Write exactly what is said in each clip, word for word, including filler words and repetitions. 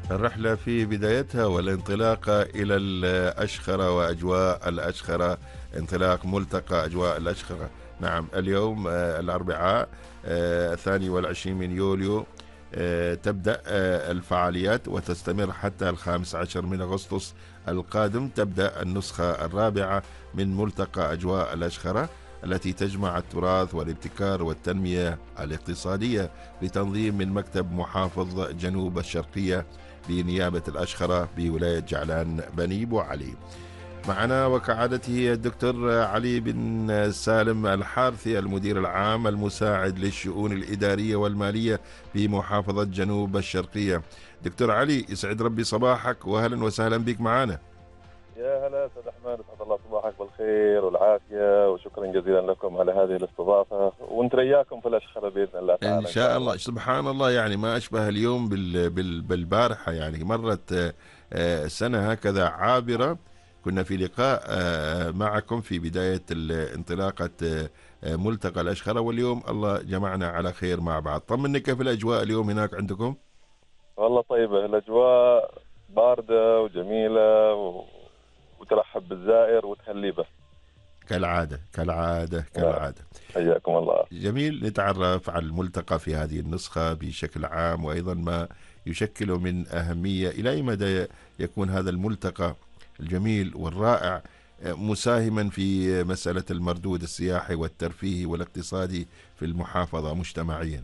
الرحلة في بدايتها والانطلاق إلى الأشخرة وأجواء الأشخرة، انطلاق ملتقى أجواء الأشخرة. نعم، اليوم آه، الأربعاء آه، الثاني والعشرين من يوليو آه، تبدأ آه، الفعاليات وتستمر حتى الخامس عشر من أغسطس القادم. تبدأ النسخة الرابعة من ملتقى أجواء الأشخرة التي تجمع التراث والابتكار والتنمية الاقتصادية بتنظيم من مكتب محافظ جنوب الشرقية بنيابة الأشخرة بولاية جعلان بني بو علي. معنا وكعادته الدكتور علي بن سالم الحارثي، المدير العام المساعد للشؤون الإدارية والمالية بمحافظة جنوب الشرقية. دكتور علي، يسعد ربي صباحك وأهلا وسهلا بك معنا. يا هلا استاذ احمد، اسعد الله صباحك بالخير والعافيه، وشكرا جزيلا لكم على هذه الاستضافه، وانترياكم في الاشخره باذن الله إن تعالى ان شاء شاء الله. الله. سبحان الله، يعني ما أشبه اليوم بال بال بالبارحة، يعني مرت آه، آه، سنة هكذا عابرة. كنا في لقاء آه، معكم في بداية ال- انطلاقة آه، آه، ملتقى الأشخرة، واليوم الله جمعنا على خير مع بعض. طمني، كيف الأجواء اليوم هناك عندكم؟ والله طيبه الاجواء، بارده وجميله و... وترحب بالزائر وتهلي به. كالعادة كالعادة نعم، كالعادة. حياكم الله. جميل نتعرف على الملتقى في هذه النسخة بشكل عام، وأيضا ما يشكل من أهمية. إلى أي مدى يكون هذا الملتقى الجميل والرائع مساهما في مسألة المردود السياحي والترفيهي والاقتصادي في المحافظة مجتمعيا؟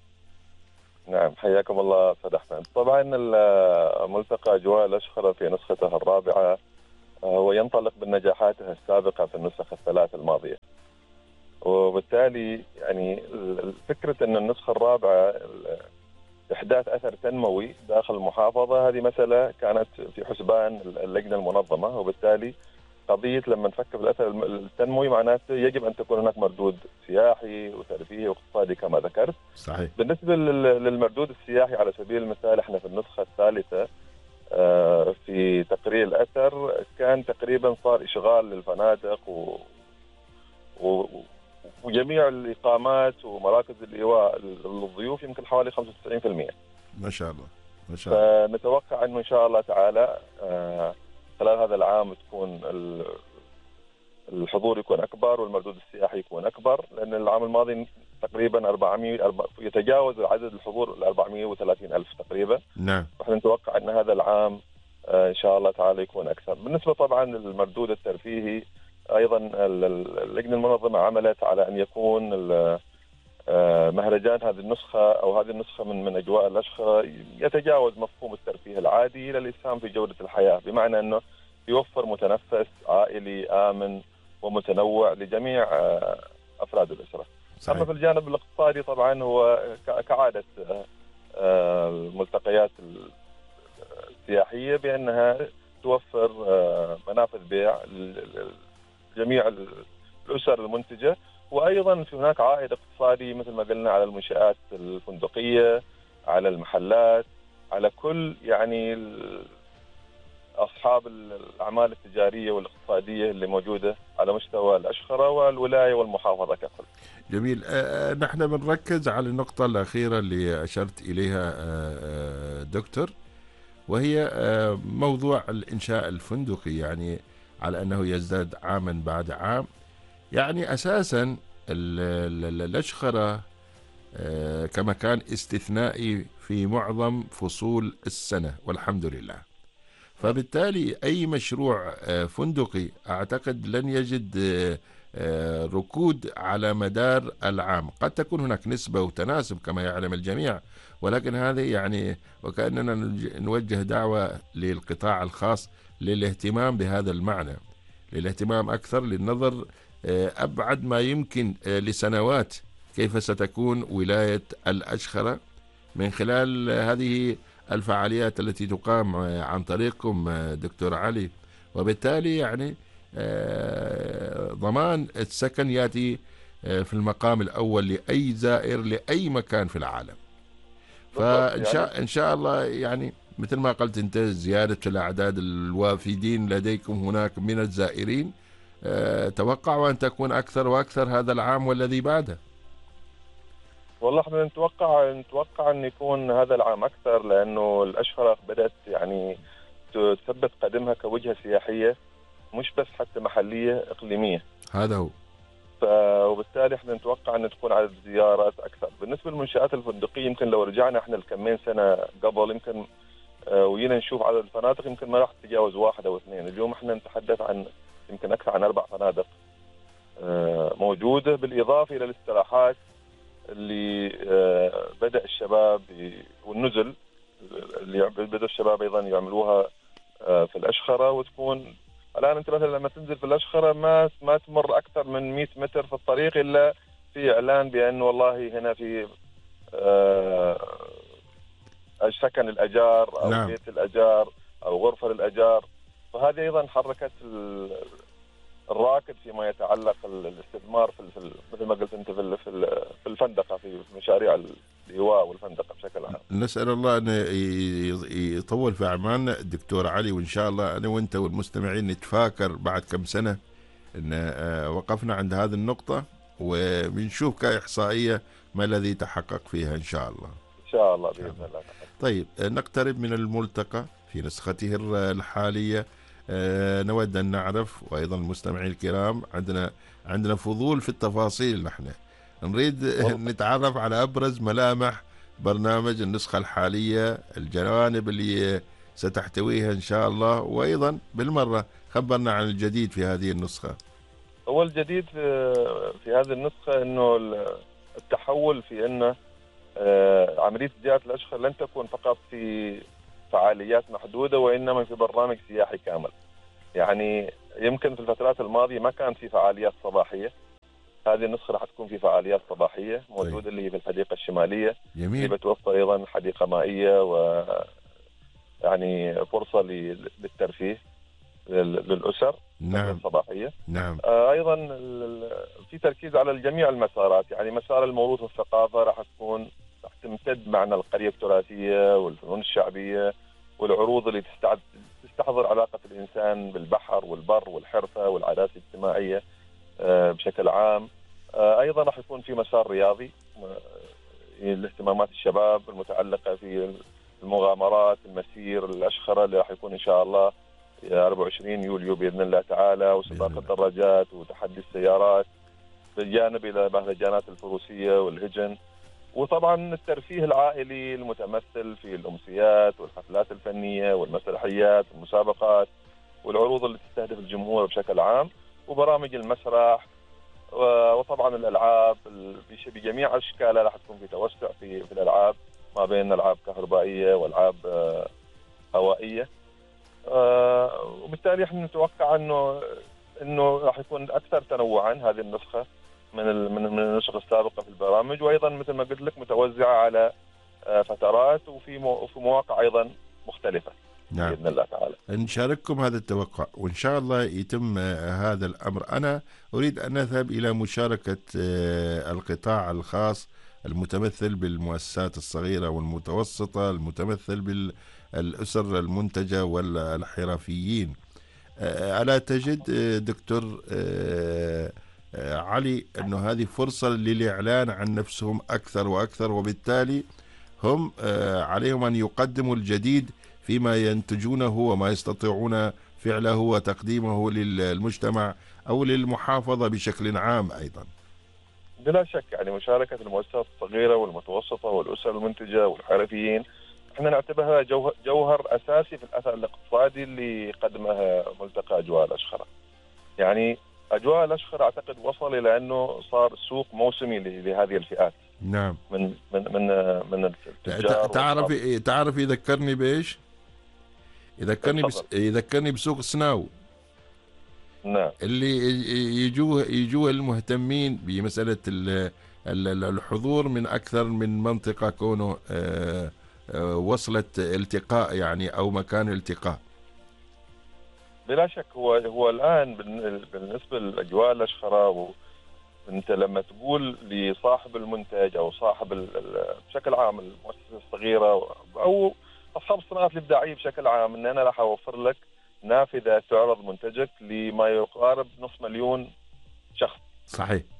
نعم، حياكم الله استاذ احمد. طبعا الملتقى اجواء الاشخره في نسخته الرابعه هو ينطلق من نجاحاته السابقه في النسخ الثلاث الماضيه، وبالتالي يعني فكره ان النسخه الرابعه احداث اثر تنموي داخل المحافظه، هذه مساله كانت في حسبان اللجنه المنظمه، وبالتالي قضيه لما نفكر في الاثر التنموي معناته يجب ان تكون هناك مردود سياحي وترفيهي واقتصادي كما ذكرت. صحيح. بالنسبه للمردود السياحي على سبيل المثال، احنا في النسخه الثالثه في تقرير الاثر كان تقريبا صار اشغال للفنادق و و وجميع الإقامات ومراكز الإيواء للضيوف يمكن حوالي خمسة وتسعين بالمئة. ما شاء الله ما شاء الله. فنتوقع أنه إن شاء الله تعالى خلال هذا العام تكون الحضور يكون أكبر والمردود السياحي يكون أكبر، لأن العام الماضي تقريبا أربعمئة يتجاوز عدد الحضور ال أربعمئة وثلاثين ألف تقريبا. نعم. نحن نتوقع أن هذا العام إن شاء الله تعالى يكون أكثر. بالنسبة طبعا للمردود الترفيهي، ايضا اللجنه المنظمه عملت على ان يكون مهرجان هذه النسخه او هذه النسخه من من اجواء الاشخره يتجاوز مفهوم الترفيه العادي الى الاسهام في جوده الحياه، بمعنى انه يوفر متنفس عائلي امن ومتنوع لجميع افراد الاسره. صحيح. اما في الجانب الاقتصادي طبعا هو كعاده الملتقيات السياحيه بانها توفر منافذ بيع جميع الأسر المنتجة، وأيضا في هناك عائد اقتصادي مثل ما قلنا على المنشآت الفندقية، على المحلات، على كل يعني أصحاب الأعمال التجارية والاقتصادية اللي موجودة على مستوى الأشخرة والولاية والمحافظة ككل. جميل. آه نحن بنركز على النقطة الأخيرة اللي أشرت إليها آه دكتور، وهي آه موضوع الإنشاء الفندقي، يعني على أنه يزداد عاما بعد عام. يعني أساسا الأشخرة كمكان استثنائي في معظم فصول السنة والحمد لله، فبالتالي أي مشروع فندقي أعتقد لن يجد ركود على مدار العام. قد تكون هناك نسبة وتناسب كما يعلم الجميع، ولكن هذه يعني وكأننا نوجه دعوة للقطاع الخاص للاهتمام بهذا المعنى، للاهتمام أكثر، للنظر أبعد ما يمكن لسنوات كيف ستكون ولاية الأشخرة من خلال هذه الفعاليات التي تقام عن طريقكم دكتور علي. وبالتالي يعني ضمان السكن يأتي في المقام الأول لأي زائر لأي مكان في العالم. فإن شاء, إن شاء الله يعني مثل ما قلت أنت، زيادة الأعداد الوافدين لديكم هناك من الزائرين توقعوا أن تكون أكثر وأكثر هذا العام والذي بعده. والله احنا نتوقع نتوقع ان يكون هذا العام اكثر، لانه الاشهر بدات يعني تثبت قدمها كوجهه سياحيه، مش بس حتى محليه اقليميه. هذا هو. وبالتالي احنا نتوقع ان تكون عدد الزيارات اكثر. بالنسبه للمنشات الفندقيه، يمكن لو رجعنا احنا لكمين سنه قبل، يمكن اه وجينا نشوف عدد الفنادق يمكن ما راح تتجاوز واحد او اثنين. اليوم احنا نتحدث عن يمكن اكثر عن اربع فنادق اه موجوده، بالاضافه الى الاستراحات اللي اه بدا الشباب والنزل اللي بدا الشباب ايضا يعملوها اه في الاشخره. وتكون الان انت مثلا لما تنزل في الاشخره ما ما تمر اكثر من مئة متر في الطريق الا في اعلان بان والله هنا في آه سكن الاجار او نعم. بيت الاجار او غرفه للاجار. فهذه ايضا حركت الراكد فيما يتعلق الاستثمار في مثل ما قلت انت في في الفندقه، في مشاريع الايواء والفندقه بشكل عام. نسال الله ان يطول في اعمالنا دكتور علي، وان شاء الله انا وانت والمستمعين نتفاكر بعد كم سنه ان وقفنا عند هذه النقطه، وبنشوف كاحصائيه ما الذي تحقق فيها ان شاء الله. ان شاء الله باذن الله. طيب نقترب من الملتقى في نسخته الحاليه. نود ان نعرف، وايضا المستمعين الكرام عندنا عندنا فضول في التفاصيل، نحن نريد نتعرف على ابرز ملامح برنامج النسخه الحاليه، الجوانب اللي ستحتويها ان شاء الله، وايضا بالمره خبرنا عن الجديد في هذه النسخه. هو الجديد في هذه النسخه انه التحول في انه عمليه زياره الاشخر لن تكون فقط في فعاليات محدوده، وانما في برنامج سياحي كامل. يعني يمكن في الفترات الماضيه ما كان في فعاليات صباحيه، هذه النسخه راح تكون في فعاليات صباحيه موجوده. طيب. اللي هي في الحديقه الشماليه. جميل. اللي بتوفر ايضا حديقه مائيه، و يعني فرصه للترفيه للاسر. نعم. الصباحيه. نعم. آه ايضا في تركيز على جميع المسارات، يعني مسار الموروث والثقافه راح تكون راح تمتد معنا القريه التراثيه والفنون الشعبيه والعروض اللي تستعد تستحضر علاقه الانسان بالبحر والبر والحرفه والعادات الاجتماعيه آه بشكل عام. آه ايضا راح يكون في مسار رياضي لاهتمامات الشباب المتعلقه في المغامرات، المسير، الاشخره اللي راح يكون ان شاء الله أربعة وعشرين يوليو باذن الله تعالى، وسباق الدراجات وتحدي السيارات، بالجانب الى مهرجانات الفروسيه والهجن. وطبعا الترفيه العائلي المتمثل في الامسيات والحفلات الفنيه والمسرحيات والمسابقات والعروض اللي تستهدف الجمهور بشكل عام، وبرامج المسرح، وطبعا الالعاب بجميع اشكالها. راح تكون في توسع في في الالعاب، ما بين العاب كهربائيه والعاب هوائيه. آه وبالتالي احنا نتوقع انه انه راح يكون اكثر تنوعا هذه النسخه من من من النسخ السابقه في البرامج، وايضا مثل ما قلت لك متوزعه على آه فترات وفي مو في مواقع ايضا مختلفه. نعم. باذن الله تعالى نشارككم هذا التوقع، وان شاء الله يتم هذا الامر. انا اريد ان اذهب الى مشاركه القطاع الخاص المتمثل بالمؤسسات الصغيره والمتوسطه، المتمثل بال الأسر المنتجة والحرفيين. ألا تجد دكتور علي أنه هذه فرصة للإعلان عن نفسهم أكثر وأكثر، وبالتالي هم عليهم أن يقدموا الجديد فيما ينتجونه وما يستطيعون فعله وتقديمه للمجتمع أو للمحافظة بشكل عام أيضا؟ بلا شك، يعني مشاركة المؤسسات الصغيرة والمتوسطة والأسر المنتجة والحرفيين احنا نعتبرها جوهر, جوهر اساسي في الاثر الاقتصادي اللي قدمها ملتقى اجواء الاشخره. يعني اجواء الاشخره اعتقد وصل الى انه صار سوق موسمي لهذه الفئات. نعم. من من من من التجار. تعرف تعرف يذكرني بايش؟ يذكرني بس يذكرني بسوق السناو. نعم. اللي يجوه يجوه المهتمين بمساله الحضور من اكثر من منطقه، كونه آه وصلة التقاء يعني أو مكان التقاء. بلا شك هو هو الآن بالنسبة لأجواء الأشخرة، أنت لما تقول لصاحب المنتج أو صاحب بشكل عام المؤسسة الصغيرة أو أصحاب الصناعات الإبداعية بشكل عام، أن أنا راح أوفر لك نافذة تعرض منتجك لما يقارب نصف مليون شخص. صحيح.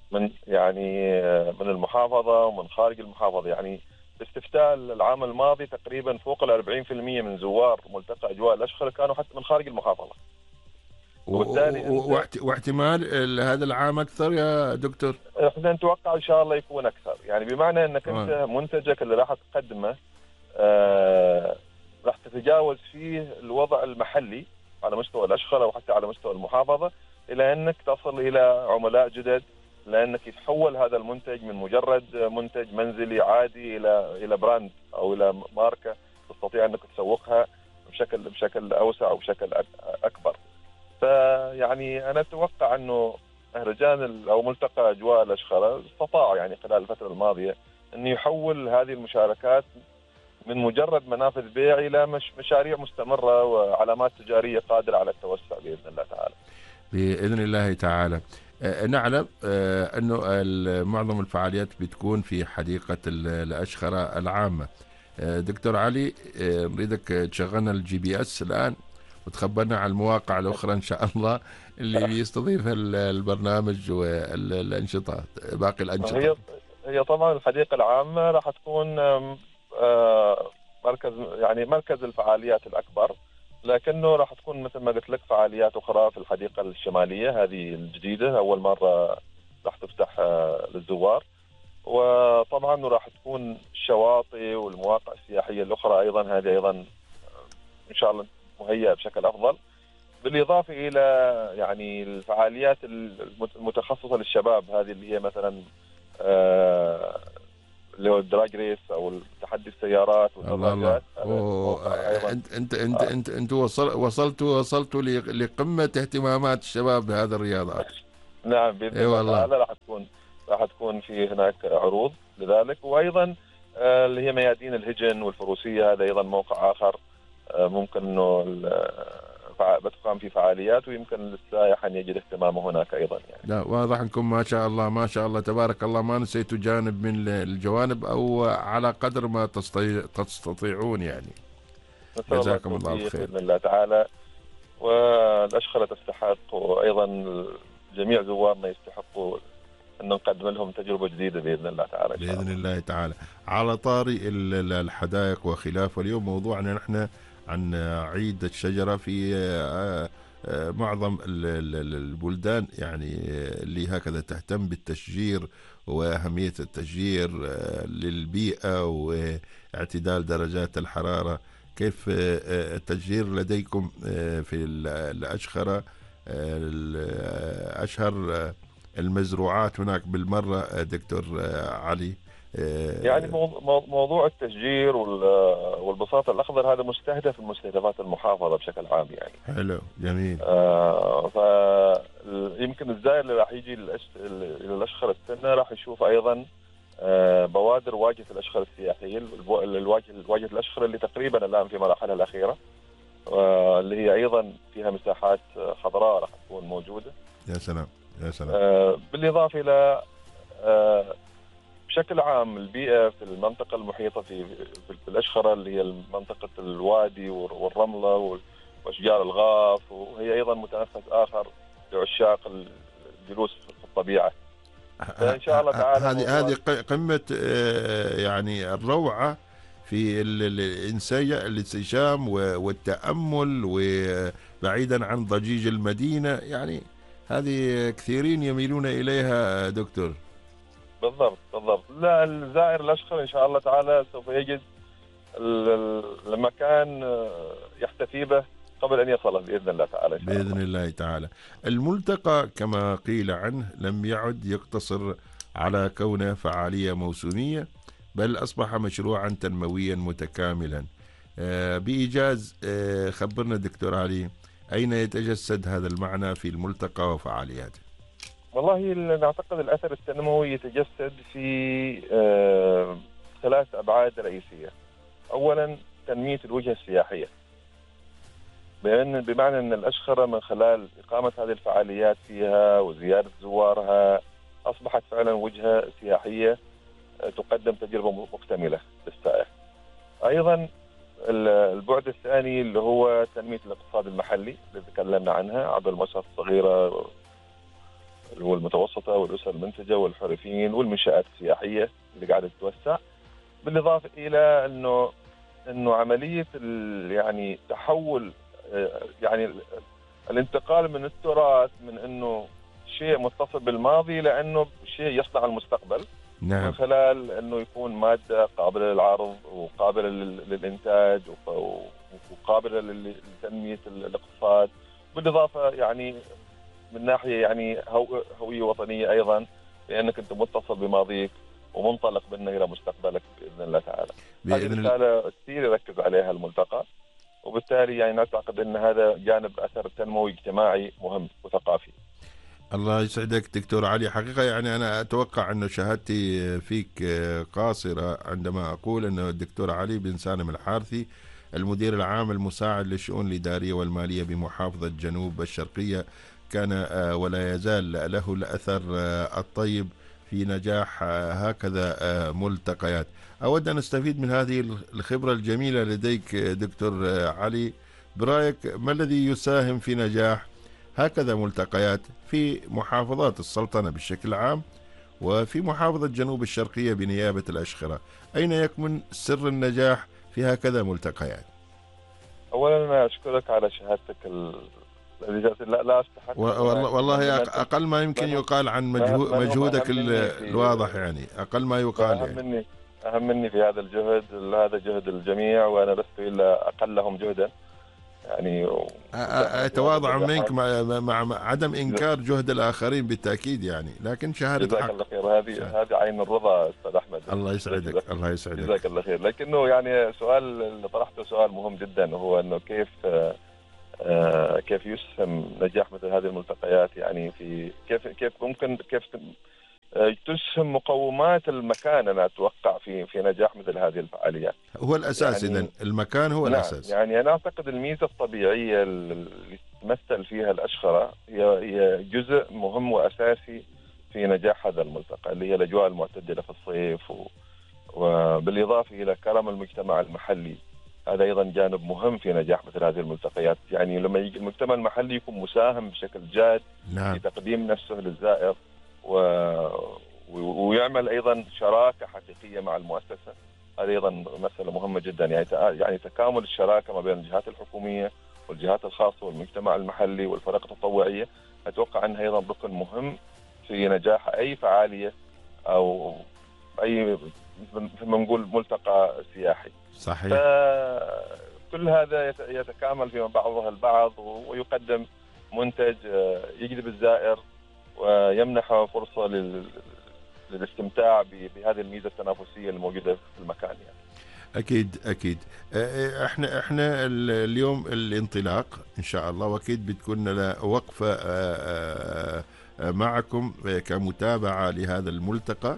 من يعني من المحافظة ومن خارج المحافظة. يعني باستفتاء العام الماضي تقريبا فوق ال أربعين بالمئة من زوار ملتقى أجواء الأشخر كانوا حتى من خارج المحافظة. وبالتالي أنت واحتمال هذا العام أكثر يا دكتور؟ احنا نتوقع ان شاء الله يكون اكثر، يعني بمعنى انك آه. انت منتجك اللي راح تقدمه آه راح تتجاوز فيه الوضع المحلي على مستوى الاشخر او حتى على مستوى المحافظه، الى انك تصل الى عملاء جدد، لانك يتحول هذا المنتج من مجرد منتج منزلي عادي الى الى براند او الى ماركه تستطيع انك تسوقها بشكل بشكل اوسع وبشكل اكبر. فيعني انا اتوقع انه مهرجان او ملتقى اجواء الاشخر استطاع يعني خلال الفتره الماضيه انه يحول هذه المشاركات من مجرد منافذ بيع الى مش مشاريع مستمره وعلامات تجاريه قادره على التوسع باذن الله تعالى. باذن الله تعالى. آه نعلم آه انه معظم الفعاليات بتكون في حديقه الاشخره العامه. آه دكتور علي، آه نريدك تشغلنا الجي بي اس الان وتخبرنا عن المواقع الأخرى إن شاء الله اللي بيستضيف البرنامج والأنشطة، باقي الأنشطة. هي هي طبعا الحديقة العامة راح تكون مركز يعني مركز الفعاليات الأكبر، لكنه راح تكون مثل ما قلت لك فعاليات أخرى في الحديقة الشمالية هذه الجديدة أول مرة راح تفتح للزوار، وطبعا راح تكون الشواطئ والمواقع السياحية الأخرى أيضا هذه أيضا إن شاء الله مهيئة بشكل أفضل، بالإضافة إلى يعني الفعاليات المتخصصة للشباب هذه اللي هي مثلا آه اللي هو الدراج ريس أو تحدي السيارات والدراجات. انت انت انت آه. انت انت وصل وصلتوا وصلتوا لقمة اهتمامات الشباب بهذه الرياضات. نعم باذن الله تعالى راح تكون راح تكون في هناك عروض لذلك، وايضا آه اللي هي ميادين الهجن والفروسية هذا ايضا موقع اخر ممكن انه بتقام في فعاليات ويمكن للسائح ان يجد اهتمامه هناك ايضا يعني. لا واضح انكم ما شاء الله ما شاء الله تبارك الله ما نسيتوا جانب من الجوانب او على قدر ما تستطيعون يعني. جزاكم الله الخير باذن الله تعالى. والاشخره تستحق وايضا جميع زوارنا يستحقوا أن نقدم لهم تجربة جديدة بإذن الله تعالى. بإذن الله تعالى. على طاري الحدائق وخلافه، اليوم موضوعنا نحن عن عيد الشجرة في معظم البلدان يعني اللي هكذا تهتم بالتشجير وأهمية التشجير للبيئة واعتدال درجات الحرارة. كيف التشجير لديكم في الأشخرة؟ أشهر المزروعات هناك بالمرة دكتور علي. يعني موضوع التشجير والبساط الأخضر هذا مستهدف من مستهدفات المحافظة بشكل عام يعني. حلو جميل. آه فيمكن الزائر اللي راح يجي إلى الأشخر السنة راح يشوف أيضا آه بوادر واجهة الأشخر السياحية، الواجهة الواجهة الأشخر اللي تقريبا الآن في مراحلها الأخيرة، واللي هي أيضا فيها مساحات خضراء راح تكون موجودة. يا سلام يا سلام. آه بالإضافة إلى آه بشكل عام البيئة في المنطقة المحيطة في في الأشخرة اللي هي منطقة الوادي والرملة وأشجار الغاف، وهي أيضا متنفس آخر لعشاق الجلوس في الطبيعة. فإن شاء الله تعالى هذه هذه قمة يعني الروعة في الانسجام والتأمل وبعيدا عن ضجيج المدينة، يعني هذه كثيرين يميلون إليها دكتور. بالضبط بالضبط. لا الزائر الأشخر إن شاء الله تعالى سوف يجد المكان يحتفي به قبل أن يصل بإذن الله تعالى. بإذن الله تعالى. الملتقى كما قيل عنه لم يعد يقتصر على كونه فعالية موسمية، بل أصبح مشروعا تنمويا متكاملا. بإيجاز خبرنا دكتور علي، أين يتجسد هذا المعنى في الملتقى وفعالياته؟ والله نعتقد الأثر التنموي يتجسد في آه ثلاث أبعاد رئيسية. أولا تنمية الوجهة السياحية، بأن بمعنى أن الأشخرة من خلال إقامة هذه الفعاليات فيها وزيارة زوارها أصبحت فعلا وجهة سياحية تقدم تجربة مكتملة للسائح. أيضا البعد الثاني اللي هو تنمية الاقتصاد المحلي اللي تكلمنا عنها عبر المؤسسات الصغيرة اللي هو المتوسطة والأسر المنتجة والحرفيين والمنشآت السياحية اللي قاعدة تتوسع، بالإضافة إلى أنه أنه عملية يعني تحول يعني الانتقال من التراث من أنه شيء متصل بالماضي لأنه شيء يصنع المستقبل. نعم. من خلال أنه يكون مادة قابلة للعرض وقابلة للإنتاج وقابلة لتنمية الاقتصاد، بالإضافة يعني من ناحية يعني هوية وطنية أيضا، لأنك أنت متصل بماضيك ومنطلق بأنه إلى مستقبلك بإذن الله تعالى. هذه رسالة كثير يركز عليها الملتقى، وبالتالي يعني نعتقد أن هذا جانب أثر تنموي اجتماعي مهم وثقافي. الله يسعدك دكتور علي. حقيقة يعني أنا أتوقع أن شهادتي فيك قاصرة عندما أقول أن الدكتور علي بن سالم الحارثي المدير العام المساعد للشؤون الإدارية والمالية بمحافظة جنوب الشرقية كان ولا يزال له الأثر الطيب في نجاح هكذا ملتقيات. أود أن أستفيد من هذه الخبرة الجميلة لديك دكتور علي، برأيك ما الذي يساهم في نجاح هكذا ملتقيات في محافظات السلطنة بشكل عام وفي محافظة جنوب الشرقية بنيابة الأشخرة؟ أين يكمن سر النجاح في هكذا ملتقيات؟ أولا أنا أشكرك على شهادتك الذي لا لا أستحق. والله والله أقل ما يمكن يقال عن مجهود مجهودك الواضح، يعني أقل ما يقال. أهم مني أهم مني في هذا الجهد، هذا جهد الجميع وأنا لست إلا أقلهم جهدا. يعني أتواضع منك مع, مع عدم إنكار جهد الآخرين بالتأكيد يعني، لكن شهادة جزاك الله خير. هذه هذه عين الرضا أستاذ أحمد. الله يسعدك. الله يسعدك. جزاك الله خير. لكنه يعني سؤال اللي طرحته سؤال مهم جدا، هو إنه كيف آه كيف يسهم نجاح مثل هذه الملتقيات، يعني في كيف كيف ممكن كيف تسهم مقومات المكان. أنا أتوقع في في نجاح مثل هذه الفعاليات هو الأساس. يعني إذن المكان هو نعم الأساس. يعني أنا أعتقد الميزة الطبيعية اللي تمثل فيها الأشخرة هي هي جزء مهم وأساسي في نجاح هذا الملتقى، اللي هي الأجواء المعتدلة في الصيف، و... وبالإضافة إلى كرم المجتمع المحلي. هذا أيضا جانب مهم في نجاح مثل هذه الملتقيات. يعني لما يجي المجتمع المحلي يكون مساهم بشكل جاد نعم. في تقديم نفسه للزائر، و... ويعمل أيضا شراكة حقيقية مع المؤسسة. هذه أيضا مسألة مهمة جدا، يعني يعني تكامل الشراكة ما بين الجهات الحكومية والجهات الخاصة والمجتمع المحلي والفرق التطوعية. أتوقع أنها أيضا ركن مهم في نجاح أي فعالية أو أي مثل ما نقول ملتقى سياحي. صحيح. فكل هذا يتكامل فيما بعضها البعض، ويقدم منتج يجذب الزائر ويمنحه فرصة لل للاستمتاع بهذه الميزة التنافسية الموجودة في المكان يعني. أكيد أكيد. إحنا إحنا اليوم الانطلاق إن شاء الله، وأكيد بتكون لنا وقفة معكم كمتابعة لهذا الملتقى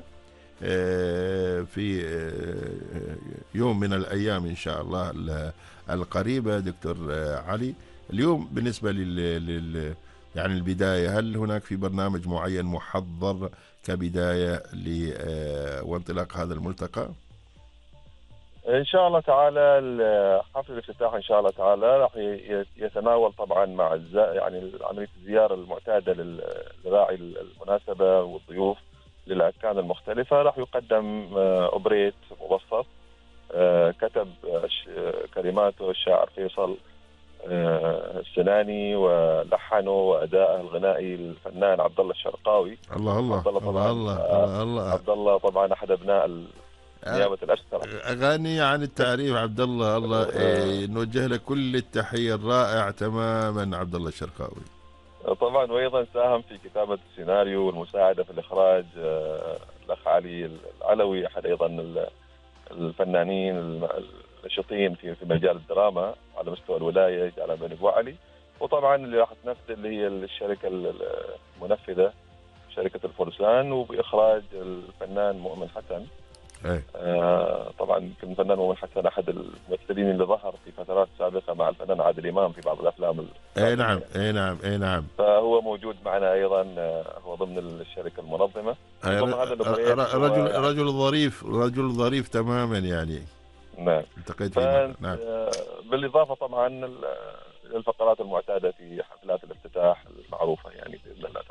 في يوم من الأيام إن شاء الله القريبة. دكتور علي، اليوم بالنسبة لل يعني البداية، هل هناك في برنامج معين محضر كبداية ل وانطلاق هذا الملتقى؟ إن شاء الله تعالى حفل الافتتاح إن شاء الله تعالى راح يتناول طبعا مع الزائر يعني عملية الزيارة المعتادة لراعي المناسبة والضيوف للأركان المختلفة. راح يقدم أوبريت مبسط كتب كلماته الشاعر فيصل السناني، ولحنه وأداءه الغنائي الفنان عبد الله الشرقاوي. الله الله عبد الله طبعا الله الله عبد الله طبعا أحد أبناء نيابة الأشخرة. أغاني عن التعريف عبد الله. الله إيه نوجه له كل التحية الرائع تماما عبد الله الشرقاوي. طبعا وأيضا ساهم في كتابة السيناريو والمساعدة في الإخراج الأخ علي العلوي، أحد أيضا الفنانين النشطين في في مجال الدراما على مستوى الولاية على بن أبو علي. وطبعا اللي راح تنفذ اللي هي الشركة المنفذة شركة الفرسان، وبإخراج الفنان مؤمن حسن. أي. آه طبعا يمكن الفنان مؤمن حسن أحد الممثلين اللي ظهر في فترات سابقة مع الفنان عادل إمام في بعض الأفلام. أي نعم أي نعم أي نعم. فهو موجود معنا أيضا، هو ضمن الشركة المنظمة. رجل رجل ظريف رجل ظريف تماما يعني. نعم. التقيت فيه. نعم. بالإضافة طبعا للفقرات المعتادة في حفلات الافتتاح المعروفة يعني بإذن الله تعالى.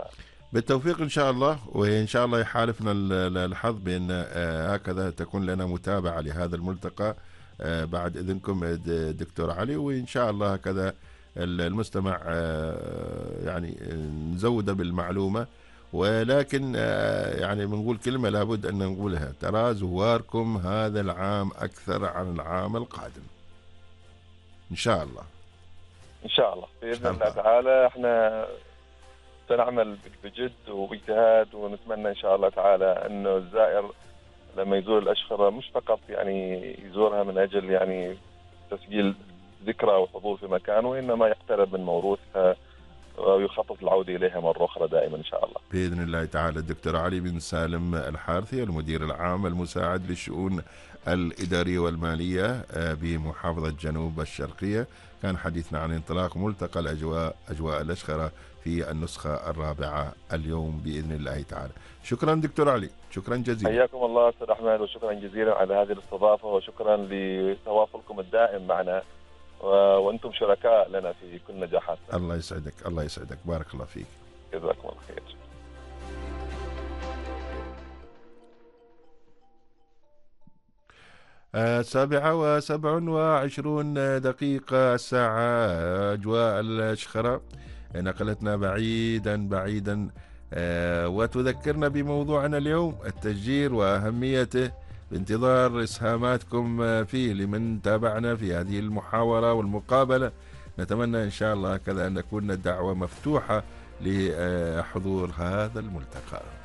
بالتوفيق إن شاء الله، وإن شاء الله يحالفنا الحظ بأن هكذا تكون لنا متابعة لهذا الملتقى بعد إذنكم دكتور علي، وإن شاء الله هكذا المستمع يعني نزوده بالمعلومة. ولكن يعني بنقول كلمة لابد أن نقولها، ترى زواركم هذا العام أكثر عن العام القادم إن شاء الله. إن شاء الله بإذن الله تعالى احنا سنعمل بجد وباجتهاد، ونتمنى إن شاء الله تعالى أنه الزائر لما يزور الأشخرة مش فقط يعني يزورها من أجل يعني تسجيل ذكرى وحضور في مكان، وإنما يقترب من موروثها ويخطط العودة إليها مرة أخرى دائما إن شاء الله بإذن الله تعالى. الدكتور علي بن سالم الحارثي، المدير العام المساعد للشؤون الإدارية والمالية بمحافظة جنوب الشرقية، كان حديثنا عن انطلاق ملتقى الأجواء أجواء الأشخرة في النسخة الرابعة اليوم بإذن الله تعالى. شكرا دكتور علي، شكرا جزيلا. حياكم الله أستاذ أحمد، وشكرا جزيلا على هذه الاستضافة، وشكرا لتواصلكم الدائم معنا، وأنتم شركاء لنا في كل نجاحاتنا. الله يسعدك، الله يسعدك، بارك الله فيك. جزاكم الله خير. السابعة وسبع وعشرون دقيقة الساعة، أجواء الأشخرة نقلتنا بعيدا بعيدا وتذكرنا بموضوعنا اليوم، التشجير وأهميته، بانتظار إسهاماتكم فيه لمن تابعنا في هذه المحاورة والمقابلة. نتمنى إن شاء الله كذا أن نكون الدعوة مفتوحة لحضور هذا الملتقى.